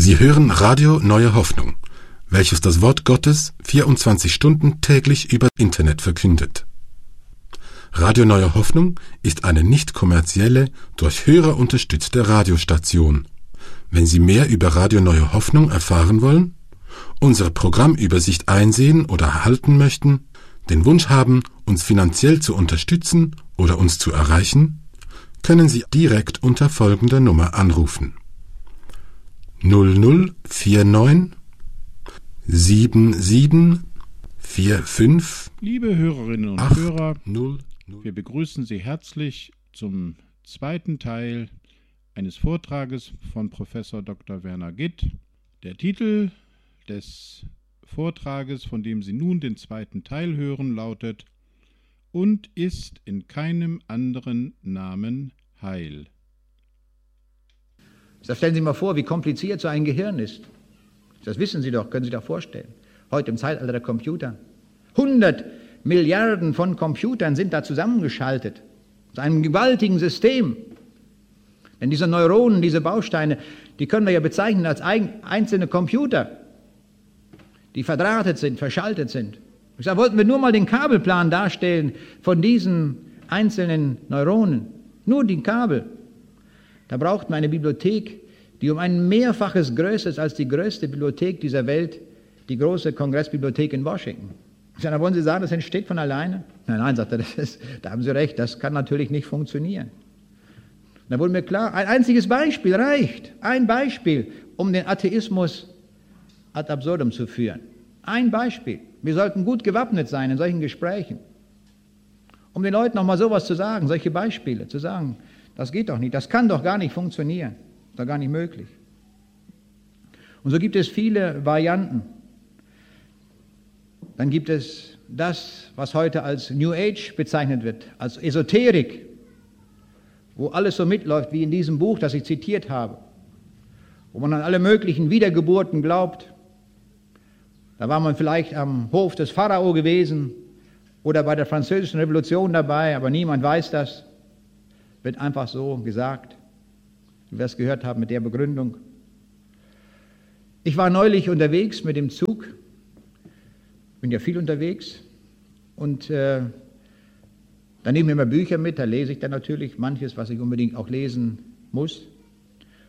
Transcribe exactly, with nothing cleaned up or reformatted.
Sie hören Radio Neue Hoffnung, welches das Wort Gottes vierundzwanzig Stunden täglich über Internet verkündet. Radio Neue Hoffnung ist eine nicht kommerzielle, durch Hörer unterstützte Radiostation. Wenn Sie mehr über Radio Neue Hoffnung erfahren wollen, unsere Programmübersicht einsehen oder erhalten möchten, den Wunsch haben, uns finanziell zu unterstützen oder uns zu erreichen, können Sie direkt unter folgender Nummer anrufen: null null vier neun sieben sieben vier fünf. Liebe Hörerinnen und acht, Hörer, null, null. wir begrüßen Sie herzlich zum zweiten Teil eines Vortrages von Professor Doktor Werner Gitt. Der Titel des Vortrages, von dem Sie nun den zweiten Teil hören, lautet: Und ist in keinem anderen Namen Heil. Da stellen Sie mal vor, wie kompliziert so ein Gehirn ist. Das wissen Sie doch, können Sie sich doch vorstellen. Heute im Zeitalter der Computer. hundert Milliarden von Computern sind da zusammengeschaltet. Zu einem gewaltigen System. Denn diese Neuronen, diese Bausteine, die können wir ja bezeichnen als einzelne Computer, die verdrahtet sind, verschaltet sind. Ich sage, wollten wir nur mal den Kabelplan darstellen von diesen einzelnen Neuronen. Nur die Kabel. Da braucht man eine Bibliothek, die um ein Mehrfaches größer ist als die größte Bibliothek dieser Welt, die große Kongressbibliothek in Washington. Ich sage, da wollen Sie sagen, das entsteht von alleine? Nein, nein, sagt er, das ist, da haben Sie recht, das kann natürlich nicht funktionieren. Da wurde mir klar, ein einziges Beispiel reicht. Ein Beispiel, um den Atheismus ad absurdum zu führen. Ein Beispiel. Wir sollten gut gewappnet sein in solchen Gesprächen, um den Leuten nochmal sowas zu sagen, solche Beispiele zu sagen. Das geht doch nicht, das kann doch gar nicht funktionieren, das ist doch gar nicht möglich. Und so gibt es viele Varianten. Dann gibt es das, was heute als New Age bezeichnet wird, als Esoterik, wo alles so mitläuft wie in diesem Buch, das ich zitiert habe, wo man an alle möglichen Wiedergeburten glaubt. Da war man vielleicht am Hof des Pharao gewesen oder bei der Französischen Revolution dabei, aber niemand weiß das. Wird einfach so gesagt, wie wir es gehört haben mit der Begründung. Ich war neulich unterwegs mit dem Zug, bin ja viel unterwegs und äh, da nehme ich immer Bücher mit, da lese ich dann natürlich manches, was ich unbedingt auch lesen muss.